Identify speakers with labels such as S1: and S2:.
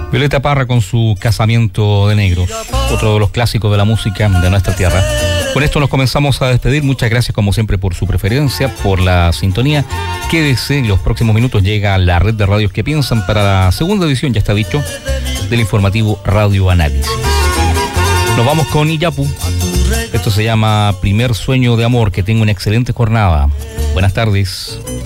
S1: Violeta Parra con su Casamiento de Negros, otro de los clásicos de la música de nuestra tierra. Con esto nos comenzamos a despedir. Muchas gracias como siempre por su preferencia, por la sintonía. Quédese, en los próximos minutos llega la red de radios que piensan para la segunda edición, ya está dicho, del informativo Radio Análisis. Nos vamos con Iyapu. Esto se llama Primer Sueño de Amor. Que tenga una excelente jornada. Buenas tardes.